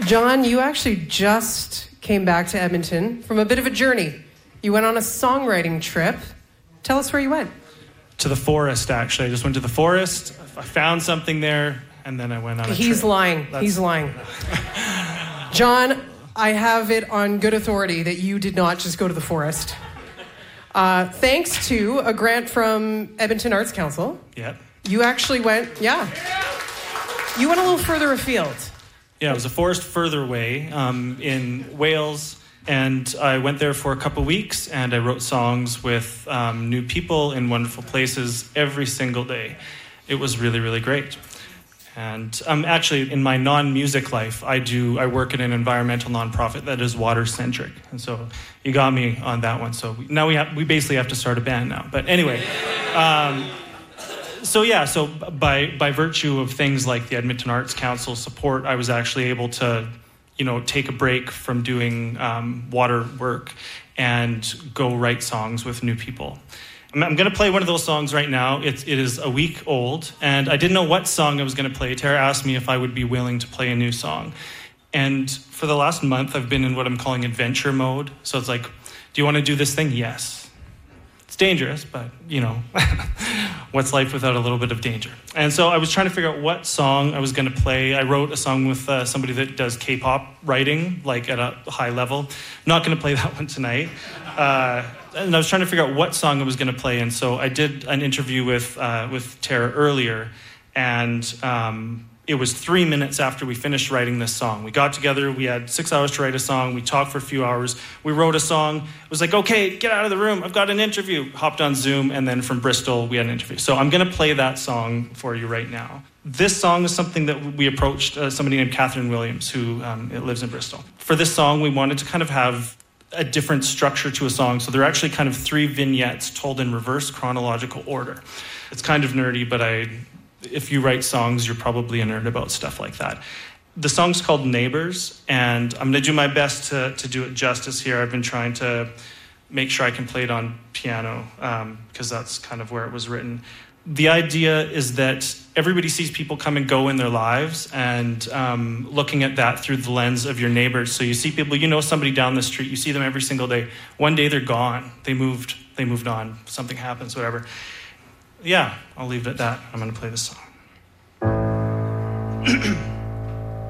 John, you actually just came back to Edmonton from a bit of a journey. You went on a songwriting trip. Tell us where you went. To the forest, actually. I just went to the forest. I found something there, and then I went on a He's trip. lying. He's lying. John, I have it on good authority that you did not just go to the forest. Thanks to a grant from Edmonton Arts Council. Yep. You actually went, you went a little further afield. Yeah, it was a forest further away in Wales, and I went there for a couple weeks, and I wrote songs with new people in wonderful places every single day. It was really, really great. And actually, in my non-music life, I work in an environmental nonprofit that is water-centric. And so you got me on that one. So now we basically have to start a band now. But anyway, so by virtue of things like the Edmonton Arts Council support, I was actually able to, take a break from doing water work and go write songs with new people. I'm going to play one of those songs right now. It is a week old, and I didn't know what song I was going to play. Tara asked me if I would be willing to play a new song. And for the last month, I've been in what I'm calling adventure mode. So it's like, do you want to do this thing? Yes. It's dangerous, but, what's life without a little bit of danger? And so I was trying to figure out what song I was going to play. I wrote a song with somebody that does K-pop writing, like at a high level. Not going to play that one tonight. And I was trying to figure out what song I was going to play. And so I did an interview with Tara earlier, and it was 3 minutes after we finished writing this song. We got together, we had 6 hours to write a song, we talked for a few hours, we wrote a song. It was like, okay, get out of the room, I've got an interview. Hopped on Zoom, and then from Bristol, we had an interview. So I'm going to play that song for you right now. This song is something that we approached somebody named Catherine Williams, who lives in Bristol. For this song, we wanted to kind of have a different structure to a song. So there are actually kind of 3 vignettes told in reverse chronological order. It's kind of nerdy, but if you write songs, you're probably a nerd about stuff like that. The song's called Neighbors, and I'm going to do my best to do it justice here. I've been trying to make sure I can play it on piano, because that's kind of where it was written. The idea is that everybody sees people come and go in their lives, and looking at that through the lens of your neighbors. So you see people, somebody down the street, you see them every single day. One day they're gone. They moved on. Something happens, whatever. Yeah, I'll leave it at that. I'm going to play this song.